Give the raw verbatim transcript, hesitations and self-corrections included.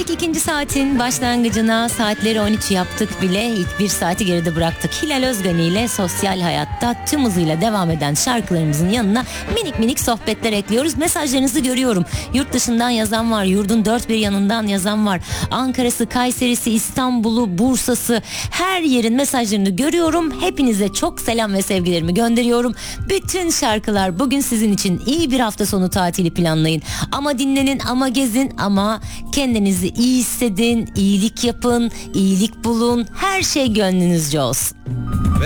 Geldik ikinci saatin başlangıcına. Saatleri on üç yaptık bile. İlk bir saati geride bıraktık. Hilal Özgani ile sosyal hayatta tüm hızıyla devam eden şarkılarımızın yanına minik minik sohbetler ekliyoruz. Mesajlarınızı görüyorum. Yurt dışından yazan var. Yurdun dört bir yanından yazan var. Ankara'sı, Kayseri'si, İstanbul'u, Bursa'sı, her yerin mesajlarını görüyorum. Hepinize çok selam ve sevgilerimi gönderiyorum. Bütün şarkılar bugün sizin için. İyi bir hafta sonu tatili planlayın. Ama dinlenin, ama gezin, ama kendinizi iyi hissedin, iyilik yapın, iyilik bulun. Her şey gönlünüzce olsun.